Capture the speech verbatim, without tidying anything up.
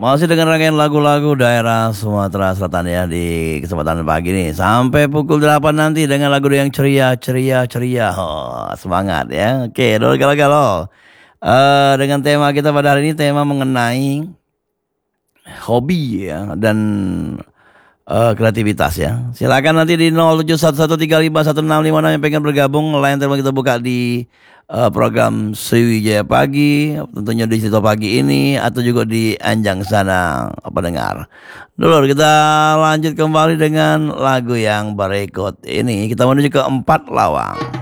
Masih dengan rangkaian lagu-lagu daerah Sumatera Selatan ya di kesempatan pagi nih sampai pukul delapan nanti dengan lagu yang ceria, ceria, ceria. Oh, semangat ya. Oke, dulu galau-galau. Eh dengan tema kita pada hari ini tema mengenai hobi ya dan eh, kreativitas ya. Silakan nanti di nol tujuh satu satu tiga lima satu enam lima enam yang pengen bergabung. Line telepon kita buka di eh, program Sriwijaya Pagi, tentunya di situ pagi ini atau juga di Anjang sana apa dengar. Dulu kita lanjut kembali dengan lagu yang berikut ini. Kita menuju ke Empat Lawang.